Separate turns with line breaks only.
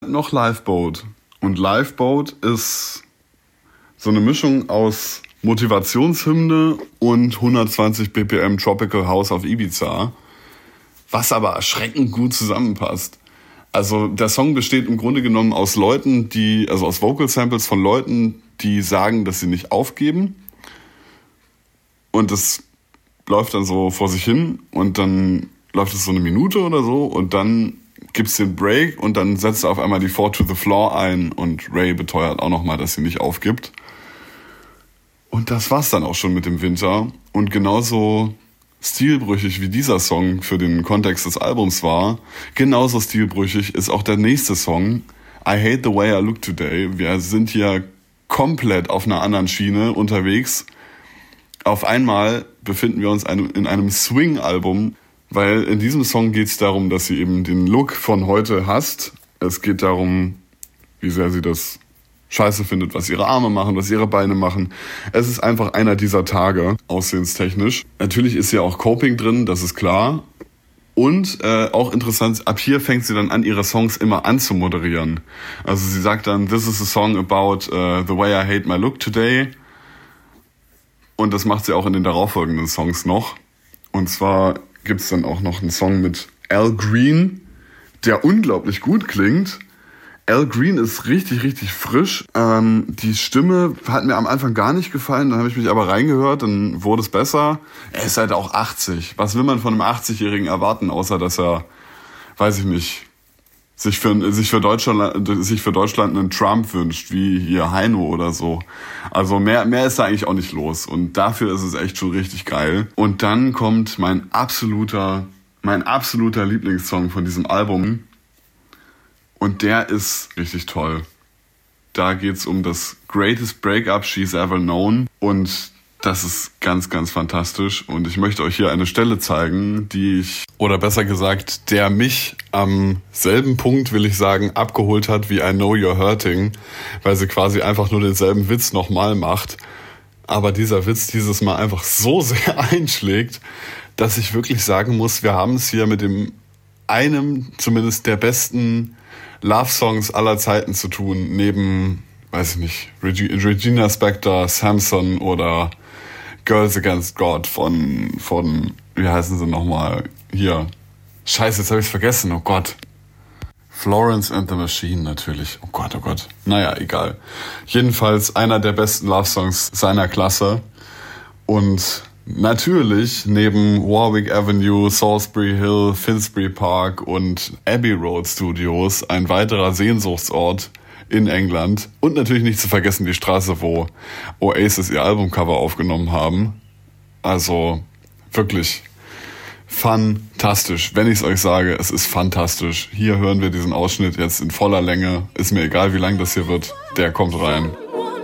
Noch Lifeboat. Und Lifeboat ist so eine Mischung aus Motivationshymne und 120 BPM Tropical House auf Ibiza, was aber erschreckend gut zusammenpasst. Also der Song besteht im Grunde genommen aus aus Vocal Samples von Leuten, die sagen, dass sie nicht aufgeben. Und das läuft dann so vor sich hin und dann läuft es so eine Minute oder so und dann gibt's den Break und dann setzt er auf einmal die 4 to the Floor ein und Ray beteuert auch nochmal, dass sie nicht aufgibt. Und das war's dann auch schon mit dem Winter. Und genauso stilbrüchig wie dieser Song für den Kontext des Albums war, genauso stilbrüchig ist auch der nächste Song, I Hate the Way I Look Today. Wir sind hier komplett auf einer anderen Schiene unterwegs. Auf einmal befinden wir uns in einem Swing-Album, weil in diesem Song geht es darum, dass sie eben den Look von heute hasst. Es geht darum, wie sehr sie das scheiße findet, was ihre Arme machen, was ihre Beine machen. Es ist einfach einer dieser Tage, aussehenstechnisch. Natürlich ist ja auch Coping drin, das ist klar. Und auch interessant, ab hier fängt sie dann an, ihre Songs immer anzumoderieren. Also sie sagt dann, this is a song about the way I hate my look today. Und das macht sie auch in den darauffolgenden Songs noch. Und zwar gibt's dann auch noch einen Song mit Al Green, der unglaublich gut klingt. Al Green ist richtig, richtig frisch. Die Stimme hat mir am Anfang gar nicht gefallen, dann habe ich mich aber reingehört, dann wurde es besser. Er ist halt auch 80. Was will man von einem 80-Jährigen erwarten, außer dass er, weiß ich nicht, sich für Deutschland einen Trump wünscht, wie hier Heino oder so. Also mehr ist da eigentlich auch nicht los. Und dafür ist es echt schon richtig geil. Und dann kommt mein absoluter Lieblingssong von diesem Album. Und der ist richtig toll. Da geht's um das greatest breakup she's ever known. Und das ist ganz, ganz fantastisch. Und ich möchte euch hier eine Stelle zeigen, der mich am selben Punkt, will ich sagen, abgeholt hat wie I Know You're Hurting, weil sie quasi einfach nur denselben Witz nochmal macht. Aber dieser Witz dieses Mal einfach so sehr einschlägt, dass ich wirklich sagen muss, wir haben es hier mit einem zumindest der besten Love-Songs aller Zeiten zu tun, neben, weiß ich nicht, Regina Spektor, Samson oder Girls Against God von wie heißen sie nochmal? Hier. Scheiße, jetzt habe ich es vergessen, oh Gott. Florence and the Machine natürlich. Oh Gott, oh Gott. Naja, egal. Jedenfalls einer der besten Love-Songs seiner Klasse. Und natürlich neben Warwick Avenue, Salisbury Hill, Finsbury Park und Abbey Road Studios ein weiterer Sehnsuchtsort in England. Und natürlich nicht zu vergessen die Straße, wo Oasis ihr Albumcover aufgenommen haben. Also wirklich fantastisch. Wenn ich es euch sage, es ist fantastisch. Hier hören wir diesen Ausschnitt jetzt in voller Länge. Ist mir egal, wie lang das hier wird. Der kommt rein.